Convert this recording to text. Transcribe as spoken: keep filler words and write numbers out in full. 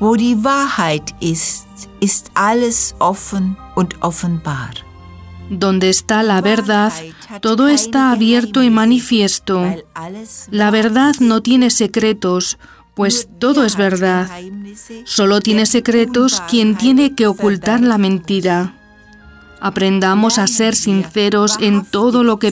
Wo die Wahrheit ist, ist alles offen und offenbar. Donde está la verdad, todo está abierto y manifiesto. La verdad no tiene secretos, pues todo es verdad. Solo tiene secretos quien tiene que ocultar la mentira. Aprendamos a ser sinceros en todo lo que